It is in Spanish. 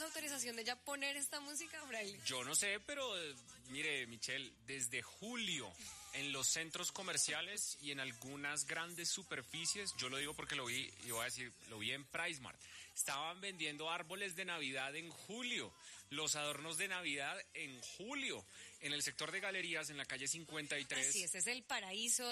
autorización de ya poner esta música, Braille? Yo no sé, pero mire, Michelle, desde julio en los centros comerciales y en algunas grandes superficies, yo lo digo porque lo vi, y voy a decir, lo vi en PriceMart, estaban vendiendo árboles de Navidad en julio, los adornos de Navidad en julio, en el sector de galerías, en la calle 53. Así es el paraíso